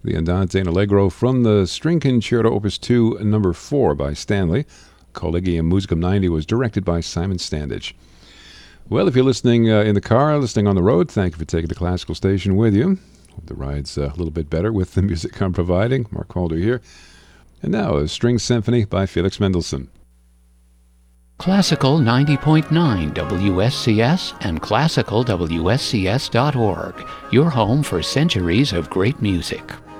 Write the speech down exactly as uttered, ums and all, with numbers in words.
the Andante and Allegro from the String Concerto Opus two, number four by Stanley. Collegium Musicum ninety was directed by Simon Standage. Well, if you're listening uh, in the car, listening on the road, thank you for taking the classical station with you. Hope the ride's uh, a little bit better with the music I'm providing. Mark Calder here. And now, a String Symphony by Felix Mendelssohn. Classical ninety point nine W S C S and classical W S C S dot org, your home for centuries of great music.